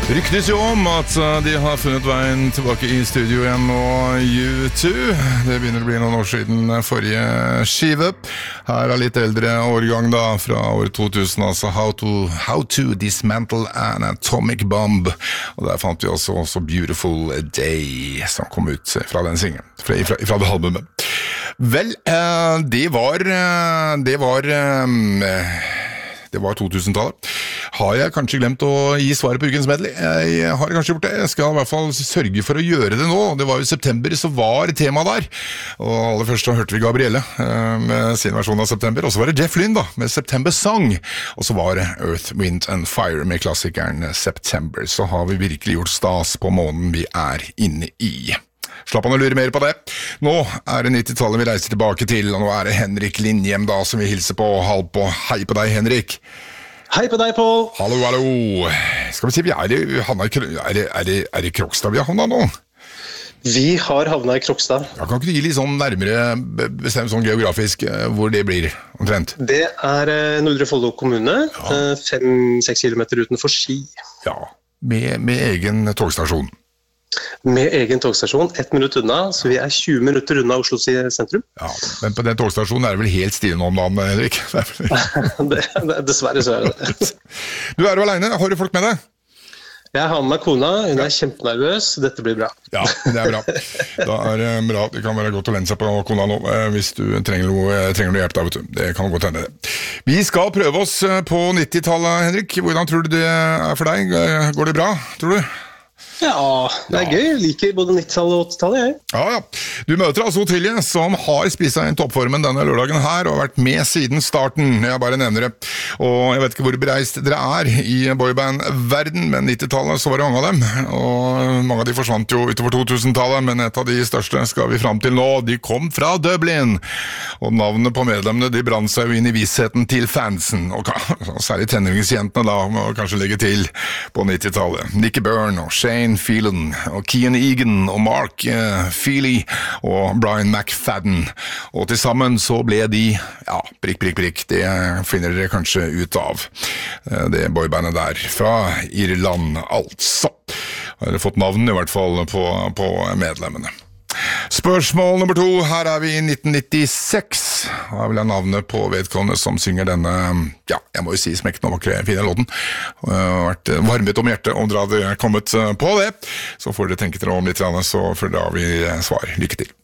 Ryktes jo om at de har funnet veien tilbake i studio igjen nå, U2. Det begynner å bli noen år siden forrige skive. Her er litt eldre årgang da, fra år 2000, altså How to Dismantle an Atomic Bomb. Og der fant vi også Beautiful Day, som kom ut fra den singen, fra det albumet. Vel, det var 2000-tallet. Har jeg kanskje glemt å gi svaret på ukens medley? Jeg har kanskje gjort det. Jeg skal i hvert fall sørge for å gjøre det nå. Det var jo september, så var tema der. Og aller først så hørte vi Gabrielle med sin versjon av September. Og så var det Jeff Lynne da, med September Song. Og så var det Earth, Wind and Fire med klassikeren September. Så har vi virkelig gjort stas på måneden vi er inne i. Slapp han å lure mer på det. Nå er det 90-tallet vi reiser tilbake til, og nå er det Henrik Lindhjem da som vi hilser på. Hei på deg, Henrik. Hei på deg, Paul. Hallo, hallo. Skal vi si, er det Krokstad vi har havnet nå? Vi har havnet i Krokstad. Ja, kan ikke du gi litt sånn nærmere bestemt sånn geografisk hvor det blir omtrent? Det er Nordre Follo kommune, 5-6 kilometer utenfor Ski. Ja, med egen togstasjon. Med egen togstasjon, 1 minutt unna, så vi er 20 minutter unna Oslo sentrum. Ja, men på den togstasjonen er det vel helt stille nå om dagen, Henrik? Dessverre så er det. Du er jo alene, har du folk med deg? Jeg har med meg kona, hun er kjempenervøs, dette blir bra. Ja, det er bra. Da er det bra, det kan være godt å lene seg på kona nå, hvis du trenger noe hjelp da, vet du. Det kan godt hende det. Vi skal prøve oss på 90-tallet, Henrik. Hvordan tror du det er for deg? Går det bra, tror du? Ja, det er gøy. Jeg liker både 90-tallet og 80-tallet, jeg. Ja. Du møter altså Otilje, som har spisset inn toppformen denne lørdagen her, og har vært med siden starten. Jeg bare nevner det. Og jeg vet ikke hvor bereist dere er i boyband-verden, men 90-tallet så var det mange av dem. Og mange av de forsvant jo utover 2000-tallet, men et av de største skal vi fram til nå. De kom fra Dublin. Og navnet på medlemmene, de brant seg jo inn i vissheten til fansen. Og særlig tenåringsjentene da, må kanskje legge til på 90-tallet. Nicky Byrne og Shane Phelan og Kian Egan og Mark Feely og Brian McFadden, og til sammen så ble de, prikk, det finner dere kanskje ut av det boybandet der fra Irland, altså. Har dere fått navn i hvert fall på medlemmene. Spørsmål nummer 2, her er vi i 1996. Her vil jeg navnet på vedkommende som synger denne, jeg må jo si smekken og vakre fine låten. Vært varmet om hjertet om dere hadde kommet på det. Så får dere tenke dere om litt, så følger vi svar. Lykke til.